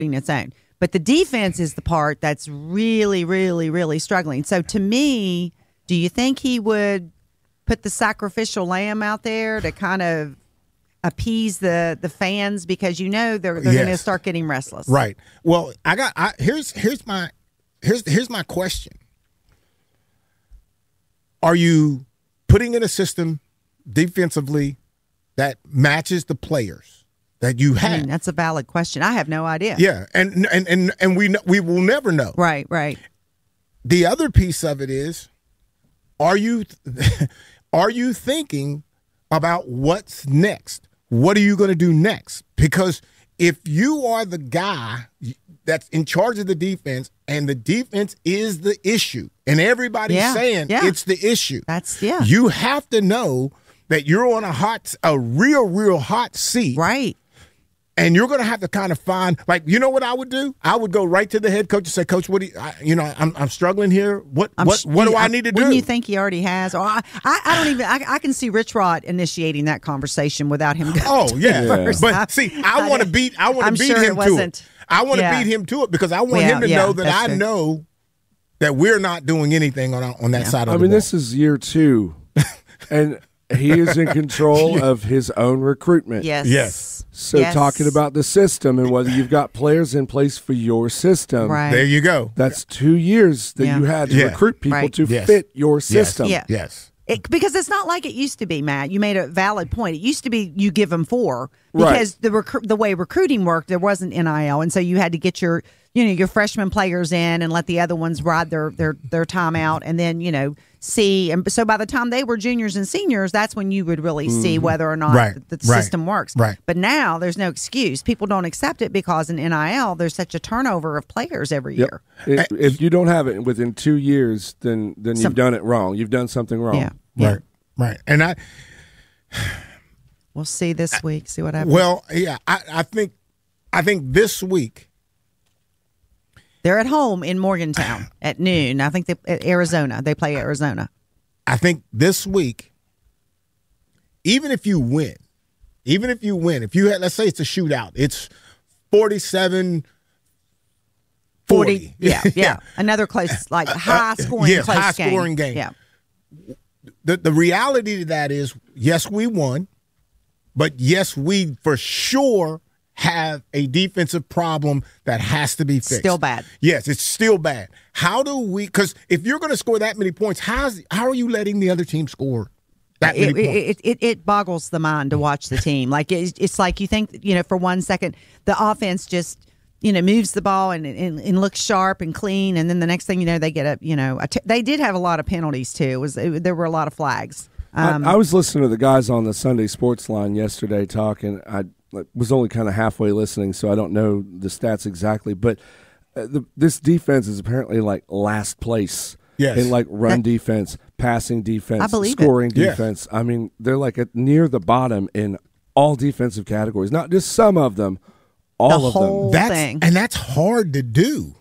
its own. But the defense is the part that's really, really, really struggling. So to me, do you think he would put the sacrificial lamb out there to kind of appease the fans, because they're going to start getting restless? Right. Well, here's my question. Are you putting in a system defensively that matches the players that you have? I mean, that's a valid question. I have no idea. Yeah, and we will never know. Right, right. The other piece of it is, are you thinking about what's next? What are you going to do next? Because if you are the guy that's in charge of the defense and the defense is the issue and everybody's saying it's the issue, you have to know that you're on a real hot seat. Right. And you're going to have to kind of find, like, you know what I would do? I would go right to the head coach and say, Coach, what do I'm struggling here. What do I need to do? Wouldn't you think he already has? Or I can see Rich Rod initiating that conversation without him going first. But see, I want to beat him to it. I want to beat him to it because I want him to know that I know that we're not doing anything on that side of the ball. I mean, this is year 2. And he is in control of his own recruitment. Yes. So talking about the system and whether you've got players in place for your system. Right. There you go. That's 2 years that you had to recruit people to fit your system. Yes. Because it's not like it used to be, Matt. You made a valid point. It used to be you give them 4 because the way recruiting worked, there wasn't NIL, and so you had to get your freshman players in and let the other ones ride their time out, and then see. And so by the time they were juniors and seniors, that's when you would really see whether or not the system works. Right. But now there's no excuse. People don't accept it because in NIL there's such a turnover of players every year. If you don't have it within 2 years, then you've done it wrong. You've done something wrong. Yeah. Right. And we'll see this week. See what happens. Well, yeah, I think this week. They're at home in Morgantown at noon. I think at Arizona. They play Arizona. I think this week, even if you win, if you had, let's say it's a shootout, it's 47-40. Yeah. Another close, like high-scoring close high-scoring game. Yeah. The reality to that is, yes, we won, but yes, we for sure have a defensive problem that has to be fixed. Still bad. Yes, it's still bad. How do we – because if you're going to score that many points, how are you letting the other team score that many points? It boggles the mind to watch the team. Like it's like you think, for 1 second, the offense just – moves the ball and looks sharp and clean, and then the next thing you know, they get they did have a lot of penalties too. There were a lot of flags. I was listening to the guys on the Sunday Sports Line yesterday talking. I was only kind of halfway listening, so I don't know the stats exactly, but this defense is apparently like last place in like run defense, passing defense, scoring defense. I mean, they're like near the bottom in all defensive categories, not just some of them. All of them. Thing. And that's hard to do.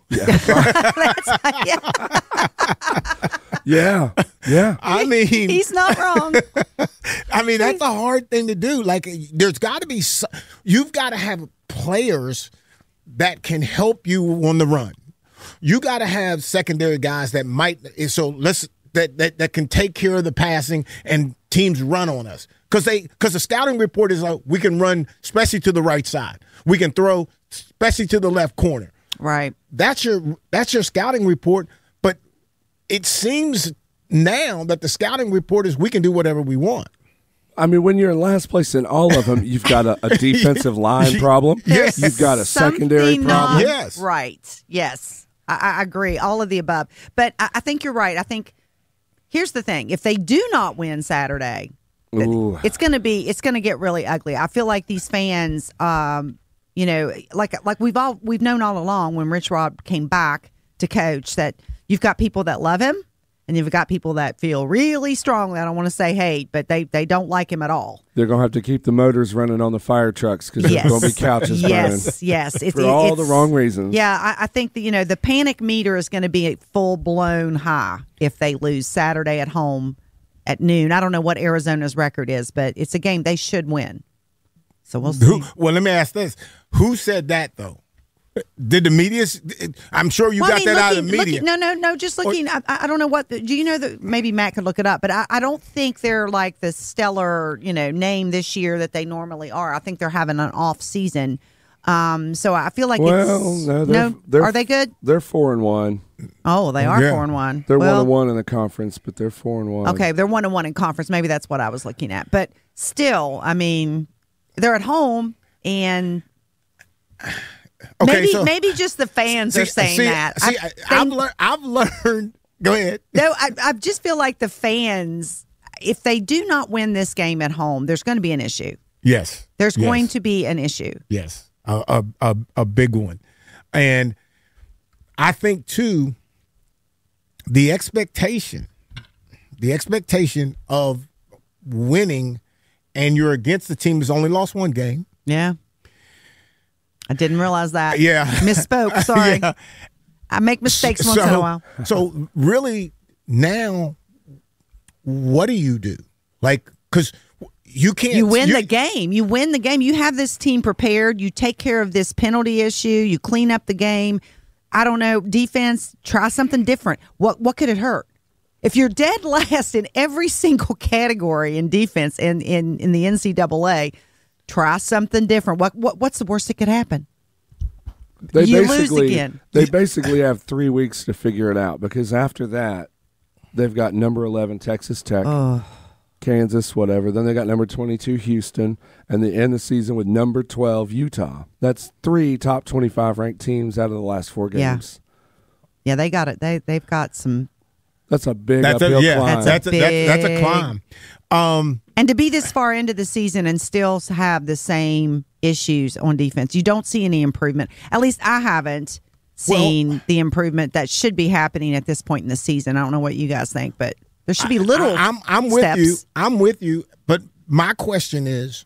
Yeah. I mean, he's not wrong. I mean, that's a hard thing to do. Like, there's got to be, you've got to have players that can help you on the run. You got to have secondary guys that that can take care of the passing and teams run on us. Because the scouting report is like, we can run, especially to the right side. We can throw, especially to the left corner. Right. That's your scouting report. But it seems now that the scouting report is we can do whatever we want. I mean, when you're in last place in all of them, you've got a defensive line problem. Yes. You've got a secondary problem. Yes. Right. Yes. I agree. All of the above. But I think you're right. I think here's the thing. If they do not win Saturday, it's going to get really ugly. I feel like these fans, like we've known all along when Rich Rod came back to coach that you've got people that love him and you've got people that feel really strongly. I don't want to say hate, but they don't like him at all. They're going to have to keep the motors running on the fire trucks because there's going to be couches burning. Yes. For all the wrong reasons. Yeah, I think that, the panic meter is going to be full-blown high if they lose Saturday at home at noon. I don't know what Arizona's record is, but it's a game they should win. So we'll see. Well, let me ask this. Who said that, though? Did the media? I'm sure you got that out of the media. No. Just looking. I don't know what. Do you know that? Maybe Matt could look it up, but I don't think they're like the stellar, name this year that they normally are. I think they're having an off season. So I feel like are they good? They're 4-1. Oh, they are 4-1. They're 1-1 in the conference, but they're 4-1. Okay, they're 1-1 in conference. Maybe that's what I was looking at. But still, I mean, they're at home and. Okay, maybe just the fans are saying that. I've learned. Go ahead. No, I just feel like the fans, if they do not win this game at home, there's going to be an issue. Yes, there's going to be an issue. Yes, a big one, and I think too, the expectation of winning, and you're against the team that's only lost one game. Yeah. I didn't realize that. Yeah. Misspoke. Sorry. Yeah. I make mistakes once in a while. So really now, what do you do? Like, because you can't. You win the game. You win the game. You have this team prepared. You take care of this penalty issue. You clean up the game. I don't know. Defense, try something different. What could it hurt? If you're dead last in every single category in defense in the NCAA, try something different. What's the worst that could happen? You lose again. They basically have 3 weeks to figure it out because after that, they've got number 11 Texas Tech, Kansas, whatever. Then they got number 22 Houston, and they end the season with number 12 Utah. That's 3 top 25 ranked teams out of the last 4 games. Yeah, they got it. They've got some. That's a big uphill climb. That's a climb. And to be this far into the season and still have the same issues on defense, you don't see any improvement. At least I haven't seen the improvement that should be happening at this point in the season. I don't know what you guys think, but there should be little I'm with steps. you. I'm with you. But my question is,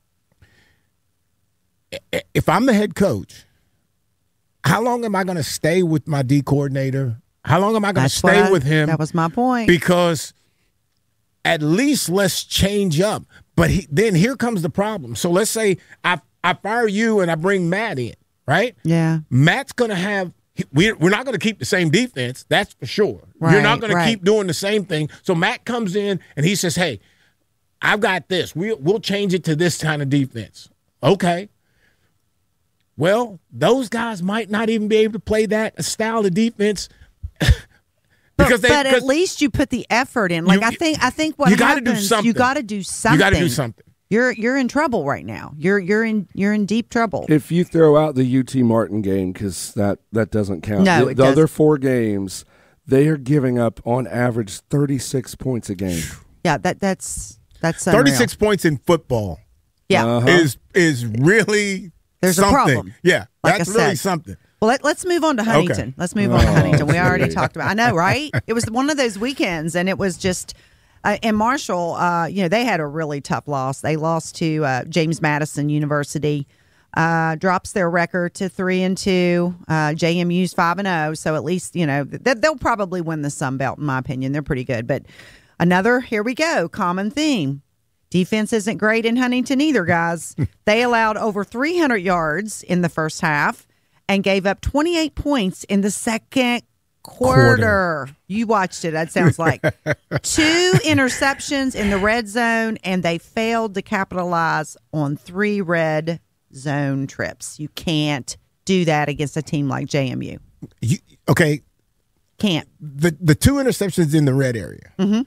if I'm the head coach, how long am I going to stay with my D coordinator? How long am I going to stay with him? That was my point. Because at least let's change up. But then here comes the problem. So let's say I fire you and I bring Matt in, right? Yeah. Matt's going to have – we're not going to keep the same defense, that's for sure. Right, You're not going to keep doing the same thing. So Matt comes in and he says, hey, I've got this. We'll change it to this kind of defense. Okay. Well, those guys might not even be able to play that style of defense. But at least you put the effort in. Like I think what happens, you got to do something. You got to do something. You're in trouble right now. You're in deep trouble. If you throw out the UT Martin game, because that doesn't count. No, the other 4 games, they are giving up on average 36 points a game. Yeah, that's 36 points in football. Yeah, is really there's something. A problem. Yeah, like that's really something. Well, let's move on to Huntington. Okay. Let's move on to Huntington. We already talked about. I know, right? It was one of those weekends, and it was just. And Marshall, they had a really tough loss. They lost to James Madison University. Drops their record to 3-2. JMU's 5-0. So at least they'll probably win the Sun Belt. In my opinion, they're pretty good. But here we go. Common theme. Defense isn't great in Huntington either, guys. They allowed over 300 yards in the first half. And gave up 28 points in the second quarter. You watched it, that sounds like. 2 interceptions in the red zone, and they failed to capitalize on 3 red zone trips. You can't do that against a team like JMU. Okay. Can't. The 2 interceptions in the red area. Mm-hmm.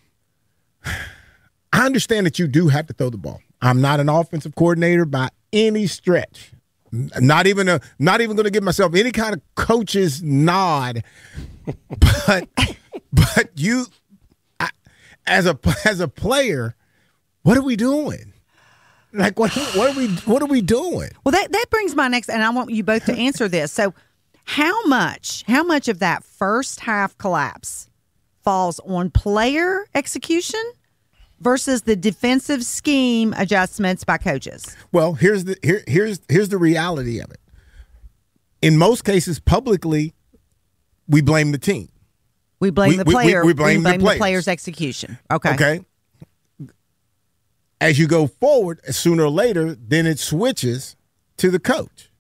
I understand that you do have to throw the ball. I'm not an offensive coordinator by any stretch. Not even going to give myself any kind of coach's nod, but you, as a player, what are we doing? Like what are we doing? Well, that brings my next, and I want you both to answer this. So, how much of that first half collapse falls on player execution versus the defensive scheme adjustments by coaches? Well, here's the reality of it. In most cases, publicly, we blame the team. We blame the player. We blame the player's execution. Okay. As you go forward, sooner or later, then it switches to the coach.